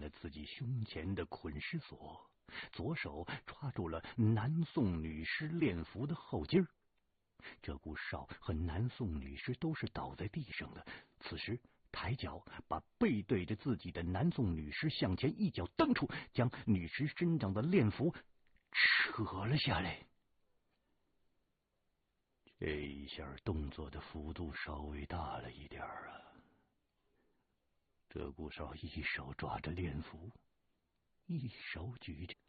自己胸前的捆尸索，左手抓住了南宋女尸殓服的后襟儿。鹧鸪哨和南宋女尸都是倒在地上的，此时抬脚把背对着自己的南宋女尸向前一脚蹬出，将女尸身上的殓服扯了下来。这一下动作的幅度稍微大了一点啊！鹧鸪哨一手抓着殓服，一手举着。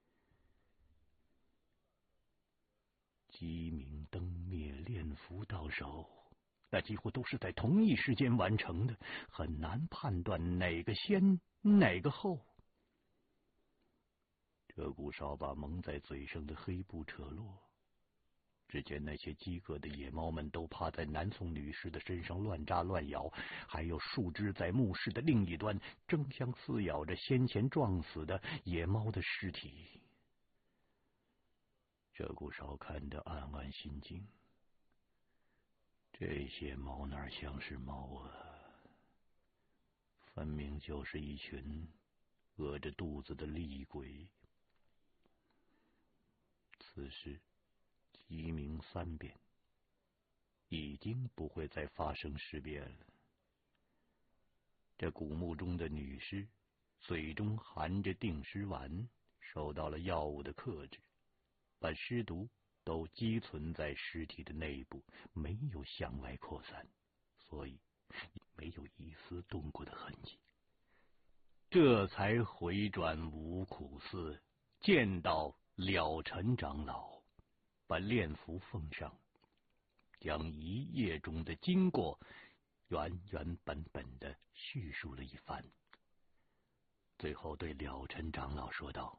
鸡鸣灯灭，殓服到手，那几乎都是在同一时间完成的，很难判断哪个先哪个后。鹧鸪哨把蒙在嘴上的黑布扯落，只见那些饥饿的野猫们都趴在南宋女尸的身上乱扎乱咬，还有数只在墓室的另一端争相撕咬着先前撞死的野猫的尸体。鹧鸪哨看得暗暗心惊，这些猫哪像是猫啊，分明就是一群饿着肚子的厉鬼。此时鸡鸣3遍，已经不会再发生尸变了。这古墓中的女尸嘴中含着定尸丸，受到了药物的克制，把尸毒都积存在尸体的内部，没有向外扩散，所以没有一丝动过的痕迹。这才回转五苦寺，见到了尘长老，把殓服奉上，将一夜中的经过原原本本的叙述了一番，最后对了尘长老说道：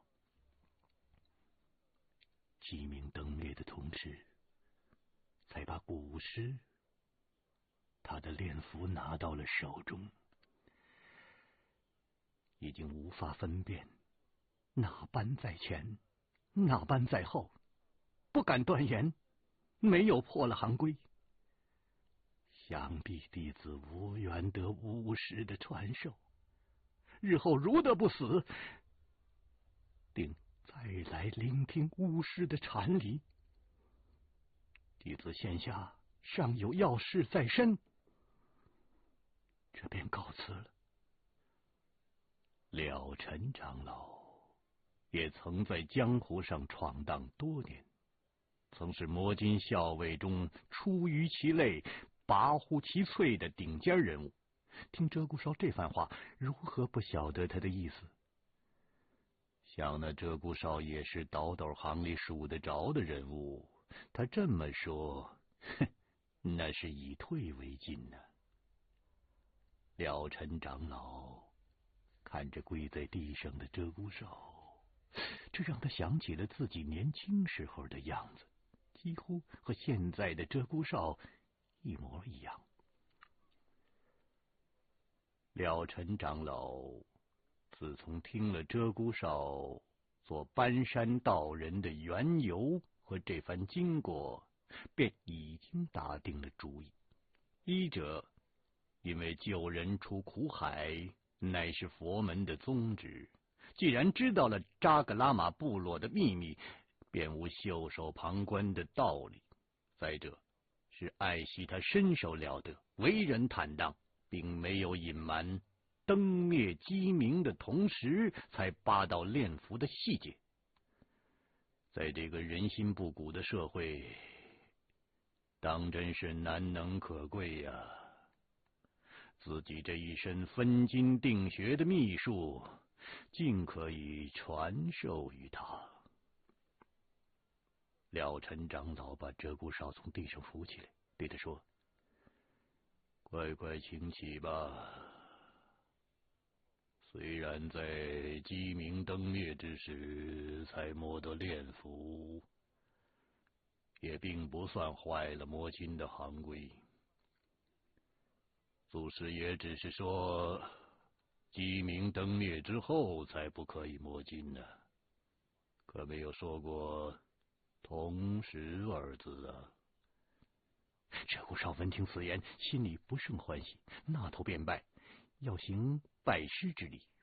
鸡鸣灯灭的同时，才把古尸他的殓服拿到了手中，已经无法分辨哪般在前，哪般在后，不敢断言没有破了行规。想必弟子无缘得巫师的传授，日后如得不死，定再来聆听巫师的禅理。弟子现下尚有要事在身，这便告辞了。了尘长老也曾在江湖上闯荡多年，曾是魔金校尉中出于其类，拔乎其萃的顶尖人物。听鹧鸪哨这番话，如何不晓得他的意思？想那鹧鸪哨也是倒斗行里数得着的人物，他这么说，那是以退为进呢。了尘长老看着跪在地上的鹧鸪哨，这让他想起了自己年轻时候的样子，几乎和现在的鹧鸪哨一模一样。了尘长老自从听了鹧鸪哨做搬山道人的缘由和这番经过，便已经打定了主意。一者，因为救人出苦海乃是佛门的宗旨，既然知道了扎格拉玛部落的秘密，便无袖手旁观的道理。再者，是爱惜他身手了得，为人坦荡，并没有隐瞒灯灭鸡鸣的同时才扒到殓服的细节。在这个人心不古的社会，当真是难能可贵呀！自己这一身分金定穴的秘术，竟可以传授于他。了尘长老把鹧鸪哨从地上扶起来，对他说：快快请起吧。虽然在鸡鸣灯灭之时才摸得殓服，也并不算坏了摸金的行规。祖师也只是说鸡鸣灯灭之后才不可以摸金呢，可没有说过同时二字啊。鹧鸪哨闻听此言，心里不胜欢喜，那头便拜，要行拜师之礼。